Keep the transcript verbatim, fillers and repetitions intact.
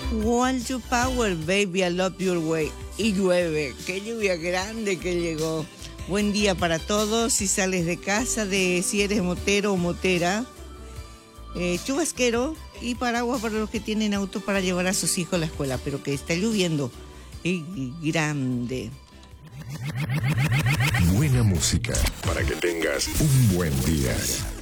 Want your power, baby, I love your way. Y llueve, qué lluvia grande que llegó. Buen día para todos, si sales de casa, de si eres motero o motera. Eh, chubasquero y paraguas para los que tienen auto para llevar a sus hijos a la escuela, pero que está lloviendo y grande. Buena música para que tengas un buen día.